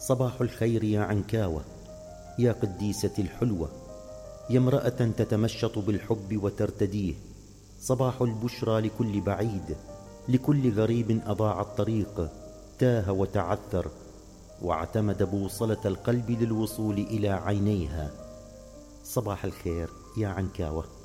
صباح الخير يا عنكاوة، يا قديسة الحلوة، يا امرأة تتمشط بالحب وترتديه. صباح البشرى لكل بعيد، لكل غريب أضاع الطريق، تاه وتعثر واعتمد بوصلة القلب للوصول إلى عينيها. صباح الخير يا عنكاوة.